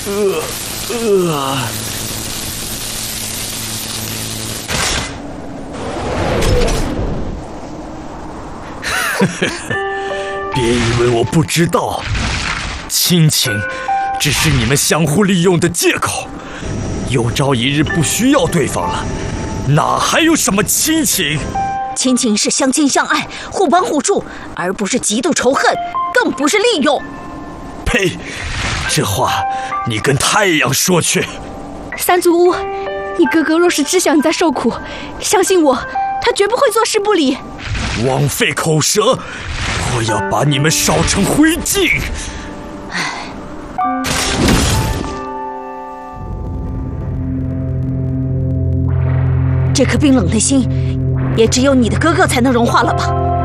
别以为我不知道，亲情只是你们相互利用的借口。有朝一日不需要对方了，哪还有什么亲情？ 亲情是相亲相爱，互帮互助，而不是嫉妒仇恨，更不是利用。 呸！这话你跟太阳说去。 三足乌，你哥哥若是知晓你在受苦，相信我，他绝不会坐视不理。 枉费口舌，我要把你们烧成灰烬！ 这颗冰冷的心，也只有你的哥哥才能融化了吧？